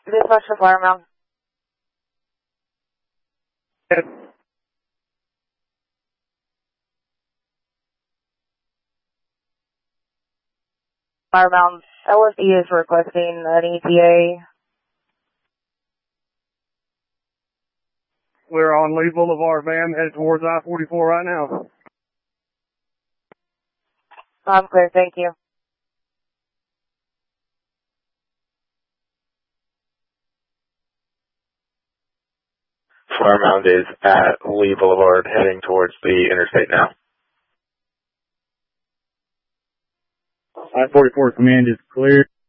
Dispatch to Fireman. Fireman, LSE is requesting an ETA. We're on Lee Boulevard, ma'am, headed towards I-44 right now. I'm clear, thank you. Fireman is at Lee Boulevard, heading towards the interstate now. I-44 command is clear.